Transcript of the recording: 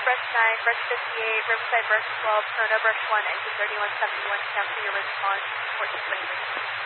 Brush 9, Brush 58, Riverside Brush 12, Corona Brush 1, exit 3171, cancel your response, 14 range.